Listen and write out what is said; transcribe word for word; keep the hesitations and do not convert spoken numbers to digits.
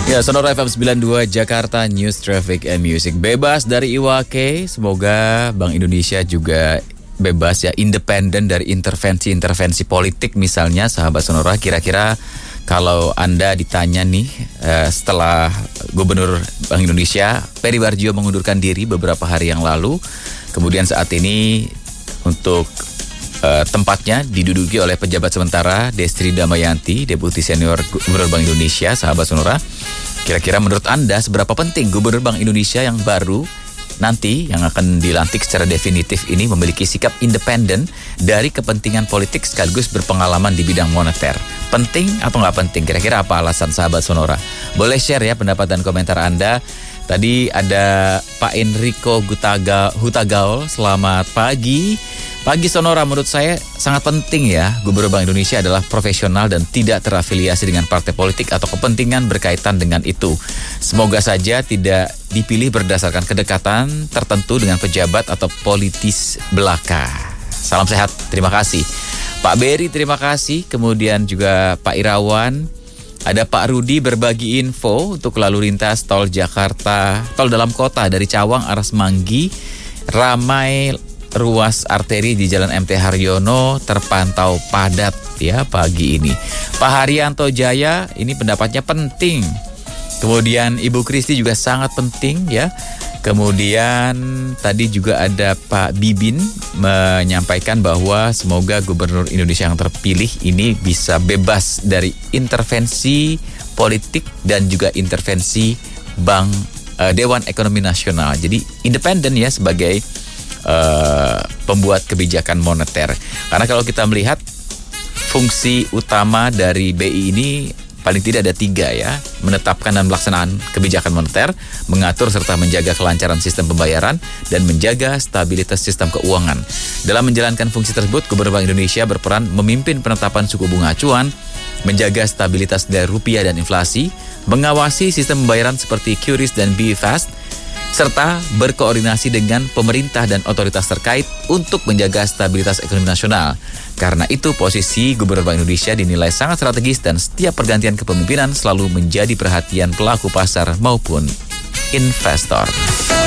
Ya, Sonora F M sembilan puluh dua Jakarta, News, Traffic, and Music. Bebas dari Iwake, semoga Bank Indonesia juga bebas ya, independen dari intervensi-intervensi politik misalnya, sahabat Sonora. Kira-kira kalau Anda ditanya nih, eh, setelah Gubernur Bank Indonesia Peri Warjio mengundurkan diri beberapa hari yang lalu, kemudian saat ini untuk Uh, tempatnya diduduki oleh pejabat sementara Destri Damayanti, Deputi Senior Gubernur Bank Indonesia, sahabat Sonora. Kira-kira menurut Anda seberapa penting Gubernur Bank Indonesia yang baru nanti yang akan dilantik secara definitif ini memiliki sikap independen dari kepentingan politik sekaligus berpengalaman di bidang moneter? Penting atau nggak penting? Kira-kira apa alasan, sahabat Sonora? Boleh share ya pendapat dan komentar Anda. Tadi ada Pak Enrico Gutaga, Hutagaol, selamat pagi. Pagi Sonora, menurut saya sangat penting ya, Gubernur Bank Indonesia adalah profesional dan tidak terafiliasi dengan partai politik atau kepentingan berkaitan dengan itu. Semoga saja tidak dipilih berdasarkan kedekatan tertentu dengan pejabat atau politis belaka. Salam sehat, terima kasih. Pak Beri, terima kasih. Kemudian juga Pak Irawan. Ada Pak Rudi berbagi info untuk lalu lintas tol Jakarta, tol dalam kota dari Cawang arah Semanggi, ramai ruas arteri di Jalan M T Haryono terpantau padat ya pagi ini. Pak Haryanto Jaya, ini pendapatnya penting. Kemudian Ibu Kristi juga sangat penting ya. Kemudian tadi juga ada Pak Bibin menyampaikan bahwa semoga Gubernur Indonesia yang terpilih ini bisa bebas dari intervensi politik dan juga intervensi Bank uh, Dewan Ekonomi Nasional. Jadi independen ya sebagai uh, pembuat kebijakan moneter. Karena kalau kita melihat fungsi utama dari B I ini paling tidak ada tiga ya, menetapkan dan pelaksanaan kebijakan moneter, mengatur serta menjaga kelancaran sistem pembayaran, dan menjaga stabilitas sistem keuangan. Dalam menjalankan fungsi tersebut, Gubernur Bank Indonesia berperan memimpin penetapan suku bunga acuan, menjaga stabilitas nilai rupiah dan inflasi, mengawasi sistem pembayaran seperti Q R I S dan B I Fast, serta berkoordinasi dengan pemerintah dan otoritas terkait untuk menjaga stabilitas ekonomi nasional. Karena itu posisi Gubernur Bank Indonesia dinilai sangat strategis dan setiap pergantian kepemimpinan selalu menjadi perhatian pelaku pasar maupun investor.